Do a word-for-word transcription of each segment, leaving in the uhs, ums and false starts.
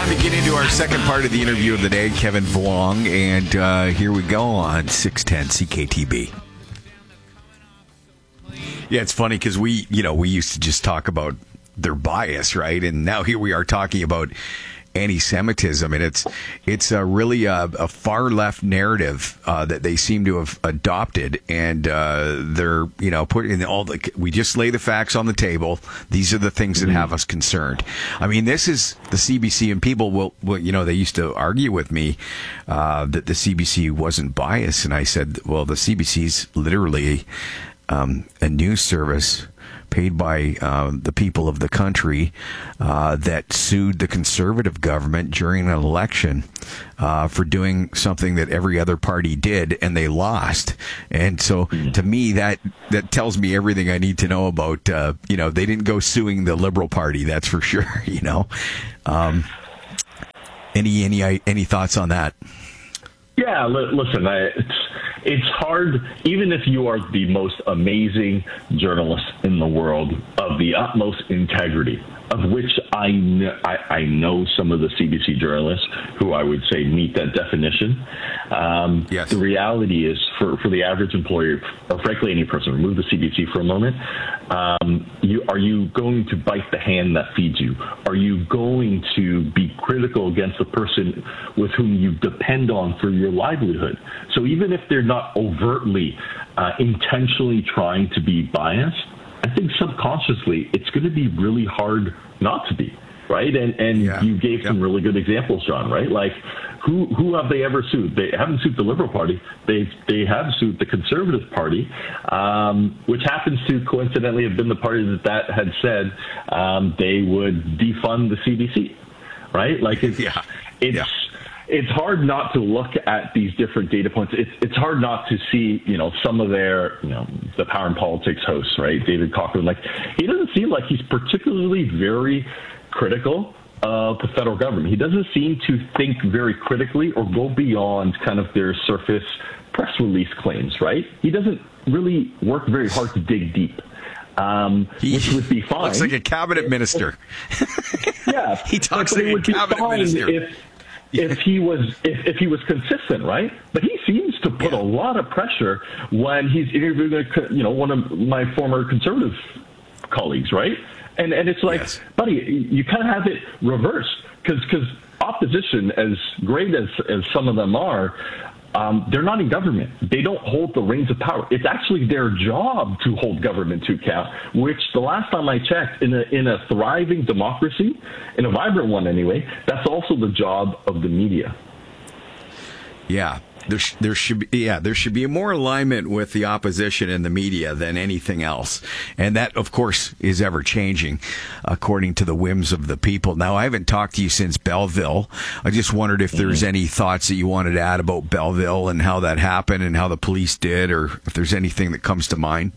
Time to get into our second part of the interview of the day, Kevin Vuong, and uh, here we go on six ten C K T B. Yeah, it's funny because we, you know, we used to just talk about their bias, right? And now here we are talking about anti-Semitism, and it's it's a really a, a far left narrative uh, that they seem to have adopted, and uh, they're you know putting all the. We just lay the facts on the table. These are the things that have us concerned. I mean, this is the C B C, and people will, will you know, they used to argue with me uh, that the C B C wasn't biased, and I said, well, the C B C's literally um, a news service paid by uh, the people of the country uh, that sued the conservative government during an election uh, for doing something that every other party did, and they lost. And so, to me, that that tells me everything I need to know about. Uh, you know, they didn't go suing the Liberal Party, that's for sure. You know, um, any any any thoughts on that? Yeah, li- listen, I, it's it's hard, even if you are the most amazing journalist in the world, of the utmost integrity, of which I, kn- I, I know some of the C B C journalists who I would say meet that definition. Um, yes. The reality is, for, for the average employer, or frankly any person, remove the C B C for a moment, um, you, are you going to bite the hand that feeds you? Are you going to be critical against the person with whom you depend on for your livelihood? So even if they're not overtly, uh, intentionally trying to be biased, I think subconsciously it's going to be really hard not to be, right? And and yeah. you gave yep. some really good examples, John, right? Like, who who have they ever sued? They haven't sued the Liberal Party. They they have sued the Conservative Party, um, which happens to coincidentally have been the party that that had said um, they would defund the C B C, right? Like, it's yeah. it's. Yeah. It's hard not to look at these different data points. It's it's hard not to see, you know, some of their, you know, the Power and Politics hosts, right? David Cochrane, like, he doesn't seem like he's particularly very critical of the federal government. He doesn't seem to think very critically or go beyond kind of their surface press release claims, right? He doesn't really work very hard to dig deep. Um, which would be fine. Looks like a cabinet minister. Yeah. He talks like like a cabinet minister. If, If he was if, if he was consistent, right? But he seems to put yeah. a lot of pressure when he's interviewing, a, you know, one of my former conservative colleagues, right? And and it's like, yes. buddy, you kind of have it reversed, because because opposition, as great as as some of them are, um, they're not in government. They don't hold the reins of power. It's actually their job to hold government to account, which the last time I checked, in a in a thriving democracy, in a vibrant one anyway, that's also the job of the media. Yeah. There, sh- there should be, yeah, there should be more alignment with the opposition and the media than anything else. And that, of course, is ever changing according to the whims of the people. Now, I haven't talked to you since Belleville. I just wondered if there's mm-hmm. any thoughts that you wanted to add about Belleville and how that happened and how the police did, or if there's anything that comes to mind.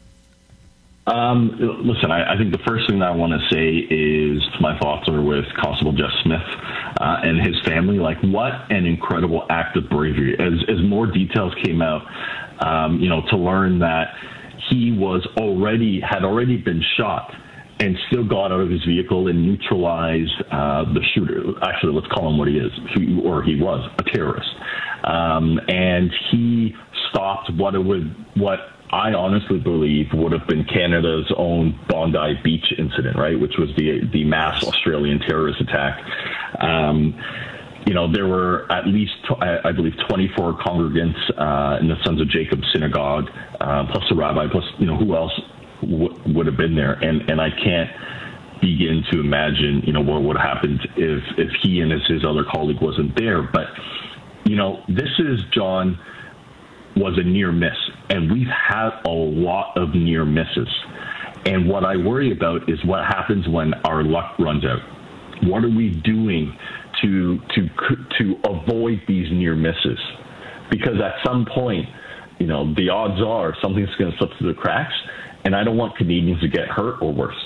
Um, listen, I, I think the first thing that I want to say is my thoughts are with Constable Jeff Smith uh, and his family. Like, what an incredible act of bravery. As, as more details came out, um, you know, to learn that he was already, had already been shot and still got out of his vehicle and neutralized uh, the shooter. Actually, let's call him what he is, he, or he was, a terrorist. Um, and he stopped what it would, what I honestly believe would have been Canada's own Bondi Beach incident, right, which was the the mass Australian terrorist attack. Um, you know, there were at least, I believe, twenty-four congregants uh, in the Sons of Jacob synagogue, uh, plus the rabbi, plus, you know, who else w- would have been there. And, and I can't begin to imagine, you know, what would have happened if, if he and his, his other colleague wasn't there. But, you know, this is, John, was a near miss. And we've had a lot of near misses. And what I worry about is what happens when our luck runs out. What are we doing to to to avoid these near misses? Because at some point, you know, the odds are something's going to slip through the cracks, and I don't want Canadians to get hurt or worse.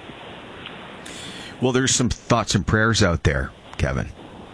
Well, there's some thoughts and prayers out there, Kevin.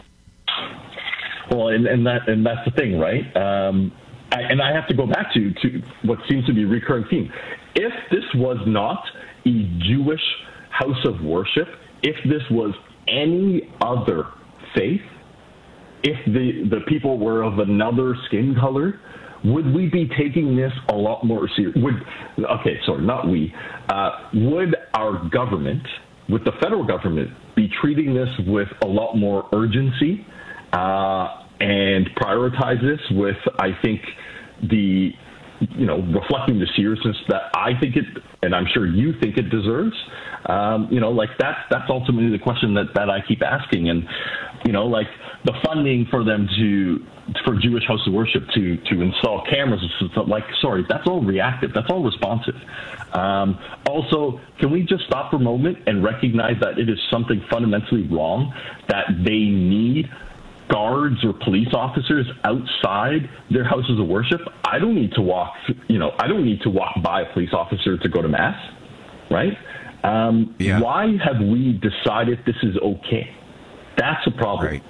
Well, and, and that and that's the thing, right? Um, I, and I have to go back to, to what seems to be a recurring theme. If this was not a Jewish house of worship, if this was any other faith, if the, the people were of another skin color, would we be taking this a lot more serious? Would, okay, sorry, not we. Uh, would our government, would the federal government, be treating this with a lot more urgency uh, and prioritize this with, I think, the, you know, reflecting the seriousness that I think it, and I'm sure you think it deserves? Um, you know, like that's that's ultimately the question that, that I keep asking. And, you know, like the funding for them to, for Jewish House of Worship to, to install cameras, like, sorry, that's all reactive. That's all responsive. Um, also, can we just stop for a moment and recognize that it is something fundamentally wrong that they need guards or police officers outside their houses of worship? I don't need to walk, you know, I don't need to walk by a police officer to go to mass, right? Um, yeah. Why have we decided this is okay? That's a problem. Right.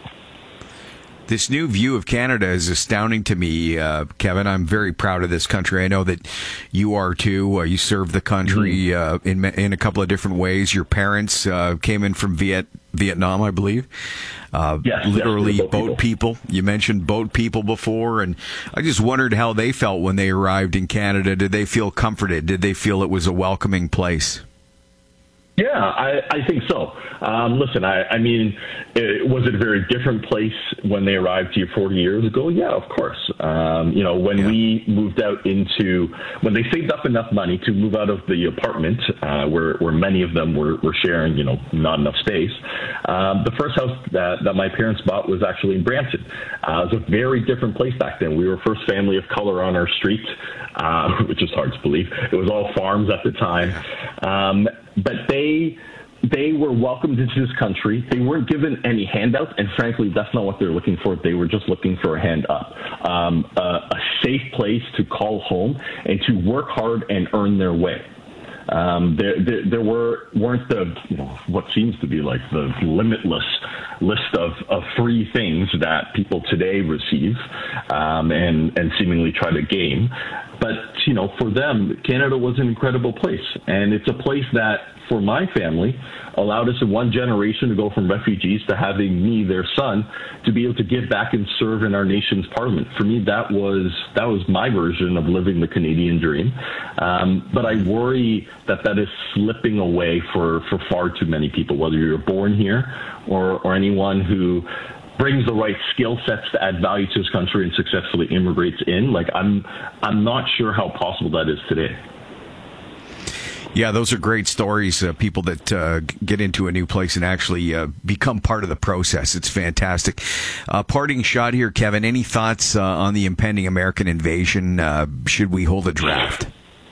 This new view of Canada is astounding to me, uh, Kevin. I'm very proud of this country. I know that you are too. Uh, you served the country mm-hmm. uh, in in a couple of different ways. Your parents uh, came in from Viet Vietnam, I believe. Uh, yes, literally yes, boat people. people. You mentioned boat people before, and I just wondered how they felt when they arrived in Canada. Did they feel comforted? Did they feel it was a welcoming place? Yeah, I, I think so. Um, listen, I, I mean, it, was it a very different place when they arrived here forty years ago? Yeah, of course. Um, you know, when yeah. we moved out into, when they saved up enough money to move out of the apartment, uh, where, where many of them were, were sharing, you know, not enough space, um, the first house that, that my parents bought was actually in Brampton. Uh, it was a very different place back then. We were first family of color on our street, uh, which is hard to believe. It was all farms at the time. Um, But they they were welcomed into this country. They weren't given any handouts, and frankly, that's not what they're looking for. They were just looking for a hand up, um, a, a safe place to call home and to work hard and earn their way. Um, there, there, there were weren't the you know what seems to be like the limitless list of, of free things that people today receive um, and and seemingly try to gain. But, you know, for them, Canada was an incredible place. And it's a place that, for my family, allowed us in one generation to go from refugees to having me, their son, to be able to give back and serve in our nation's parliament. For me, that was that was my version of living the Canadian dream. Um, but I worry that that is slipping away for, for far too many people, whether you're born here or, or anyone who brings the right skill sets to add value to his country and successfully immigrates in. Like, I'm, I'm not sure how possible that is today. Yeah, those are great stories. Uh, people that uh, get into a new place and actually uh, become part of the process. It's fantastic. Uh, parting shot here, Kevin. Any thoughts uh, on the impending American invasion? Uh, should we hold a draft?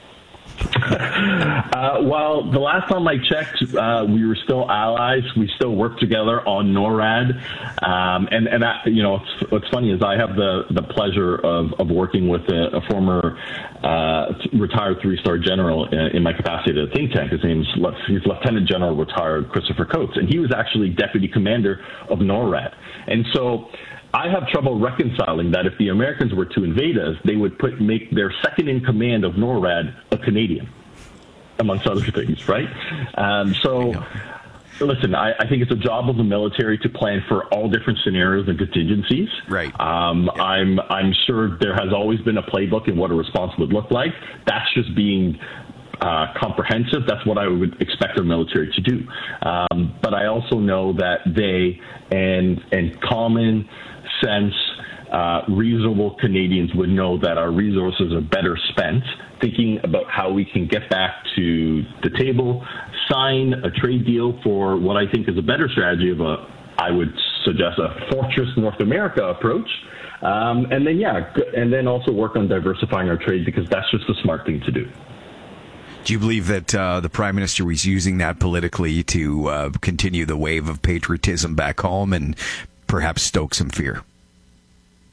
uh, well, the last time I checked, uh, we were still allies. We still work together on NORAD. Um, and, and I, you know, what's, what's funny is I have the, the pleasure of, of working with a, a former uh, retired three-star general in, in my capacity at a think tank. His name's he's Lieutenant General retired Christopher Coates, and he was actually deputy commander of NORAD. And so I have trouble reconciling that if the Americans were to invade us, they would put make their second in command of NORAD a Canadian, amongst other things, right? Um, so, listen, I, I think it's a job of the military to plan for all different scenarios and contingencies. Right. Um, yeah. I'm I'm sure there has always been a playbook in what a response would look like. That's just being Uh, comprehensive. That's what I would expect our military to do. Um, but I also know that they and and common sense, uh, reasonable Canadians would know that our resources are better spent thinking about how we can get back to the table, sign a trade deal for what I think is a better strategy of a, I would suggest, a Fortress North America approach. Um, and then, yeah, and then also work on diversifying our trade, because that's just the smart thing to do. Do you believe that uh, the Prime Minister was using that politically to uh, continue the wave of patriotism back home and perhaps stoke some fear?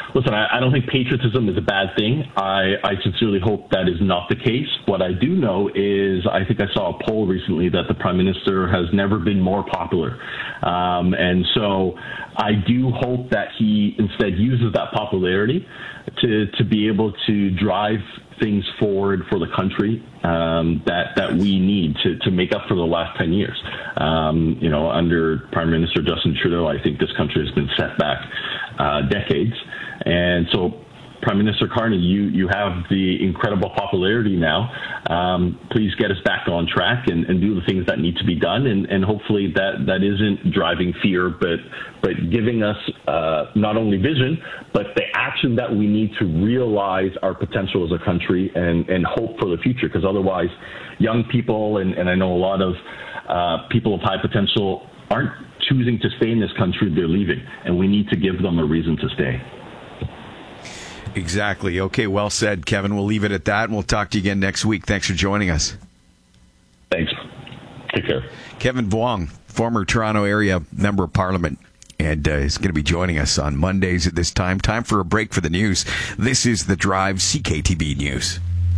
listen, I, I don't think patriotism is a bad thing. I, I sincerely hope that is not the case. What I do know is I think I saw a poll recently that the Prime Minister has never been more popular. Um, and so I do hope that he instead uses that popularity to, to be able to drive things forward for the country um, that that we need to, to make up for the last ten years. Um, you know, under Prime Minister Justin Trudeau, I think this country has been set back uh, decades. And so, Prime Minister Carney, you, you have the incredible popularity now. Um, please get us back on track and, and do the things that need to be done. And, and hopefully that, that isn't driving fear, but but giving us uh, not only vision, but the action that we need to realize our potential as a country and, and hope for the future. Because otherwise, young people, and, and I know a lot of uh, people of high potential aren't choosing to stay in this country, they're leaving. And we need to give them a reason to stay. Exactly. Okay, well said, Kevin. We'll leave it at that, and we'll talk to you again next week. Thanks for joining us. Thanks. Take care. Kevin Vuong, former Toronto area member of Parliament, and uh, is going to be joining us on Mondays at this time. Time for a break for the news. This is The Drive, C K T B News.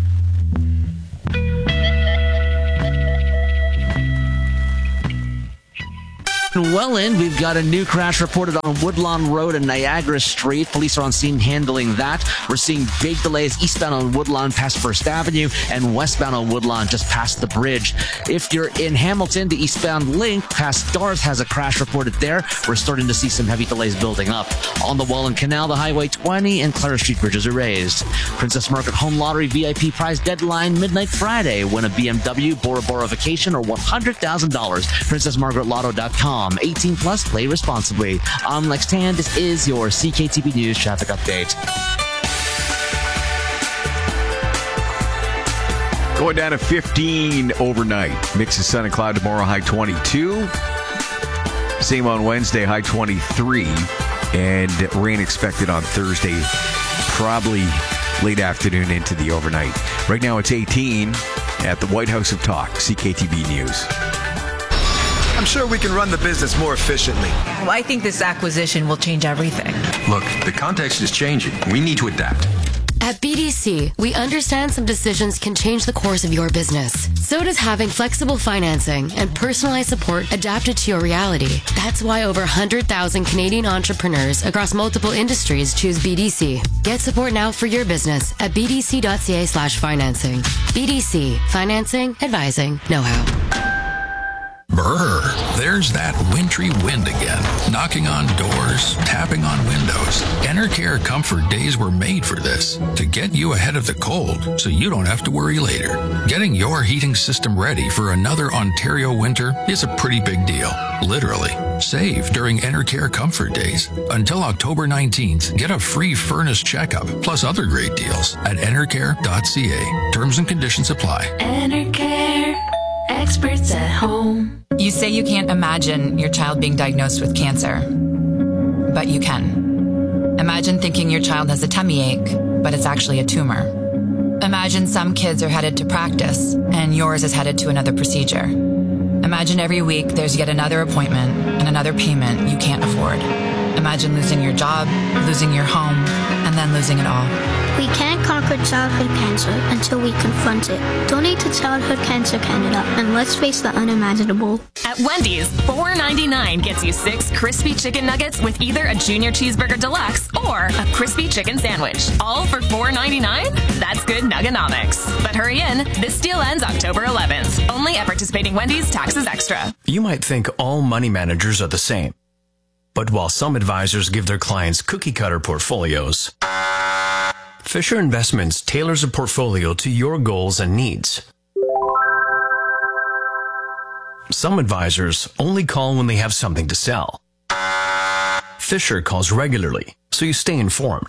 Welland, we've got a new crash reported on Woodlawn Road and Niagara Street. Police are on scene handling that. We're seeing big delays eastbound on Woodlawn past First Avenue and westbound on Woodlawn just past the bridge. If you're in Hamilton, the eastbound link past Darth has a crash reported there. We're starting to see some heavy delays building up. On the Welland Canal, the Highway twenty and Clara Street bridges are raised. Princess Margaret Home Lottery V I P prize deadline midnight Friday. Win a B M W, Bora Bora vacation, or one hundred thousand dollars. princess margaret lotto dot com. eighteen plus, play responsibly. I'm Lex Tan. This is your C K T B News traffic update. Going down to fifteen overnight. Mix of sun and cloud tomorrow, high twenty-two. Same on Wednesday, high twenty-three. And rain expected on Thursday, probably late afternoon into the overnight. Right now it's eighteen at the White House of Talk, C K T B News. I'm sure we can run the business more efficiently. Well, I think this acquisition will change everything. Look, the context is changing. We need to adapt. At B D C, we understand some decisions can change the course of your business. So does having flexible financing and personalized support adapted to your reality. That's why over one hundred thousand Canadian entrepreneurs across multiple industries choose B D C. Get support now for your business at bdc.ca slash financing. B D C, financing, advising, know-how. Brr, there's that wintry wind again, knocking on doors, tapping on windows. Enercare Comfort Days were made for this, to get you ahead of the cold so you don't have to worry later. Getting your heating system ready for another Ontario winter is a pretty big deal, literally. Save during Enercare Comfort Days. Until October nineteenth, get a free furnace checkup, plus other great deals at enercare dot c a. Terms and conditions apply. Enercare. Experts at home. You say you can't imagine your child being diagnosed with cancer, but you can. Imagine thinking your child has a tummy ache, but it's actually a tumor. Imagine some kids are headed to practice, and yours is headed to another procedure. Imagine every week there's yet another appointment and another payment you can't afford. Imagine losing your job, losing your home, and then losing it all. We can't conquer childhood cancer until we confront it. Donate to Childhood Cancer Canada, and let's face the unimaginable. At Wendy's, four ninety-nine gets you six crispy chicken nuggets with either a Junior Cheeseburger Deluxe or a crispy chicken sandwich. All for four ninety-nine? That's good nuggonomics. But hurry in, this deal ends October eleventh. Only at participating Wendy's, taxes extra. You might think all money managers are the same. But while some advisors give their clients cookie-cutter portfolios, Fisher Investments tailors a portfolio to your goals and needs. Some advisors only call when they have something to sell. Fisher calls regularly, so you stay informed.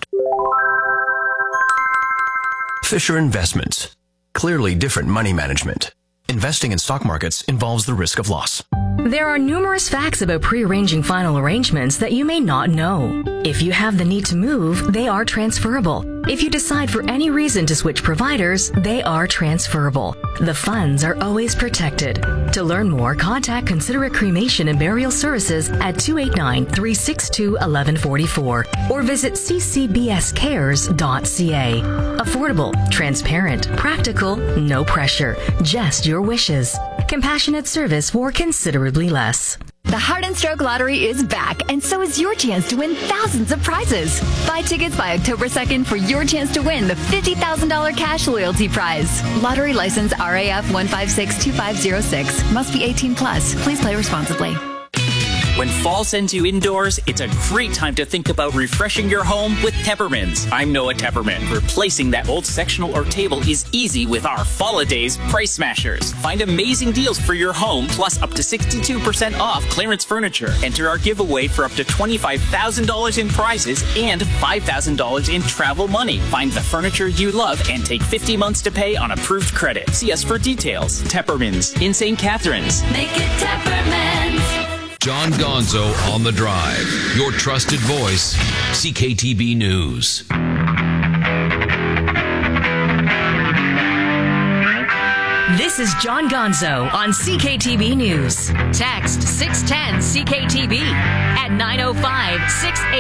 Fisher Investments. Clearly different money management. Investing in stock markets involves the risk of loss. There are numerous facts about pre-arranging final arrangements that you may not know. If you have the need to move, they are transferable. If you decide for any reason to switch providers, they are transferable. The funds are always protected. To learn more, contact Considerate Cremation and Burial Services at two eight nine, three six two, one one four four or visit c c b s cares dot c a. Affordable, transparent, practical, no pressure, just your wishes. Compassionate service for considerably less. The Heart and Stroke Lottery is back, and so is your chance to win thousands of prizes. Buy tickets by October second for your chance to win the fifty thousand dollars cash loyalty prize. Lottery license R A F one five six two five zero six. Must be eighteen plus. Please play responsibly. When fall sends you indoors, it's a great time to think about refreshing your home with Teppermans. I'm Noah Tepperman. Replacing that old sectional or table is easy with our Fall-A-Days Price Smashers. Find amazing deals for your home, plus up to sixty-two percent off clearance furniture. Enter our giveaway for up to twenty-five thousand dollars in prizes and five thousand dollars in travel money. Find the furniture you love and take fifty months to pay on approved credit. See us for details. Teppermans in Saint Catharines. Make it Teppermans. John Gonzo on the Drive, your trusted voice, C K T B News. This is John Gonzo on C K T B News. Text six one zero C K T B at nine oh five six eight.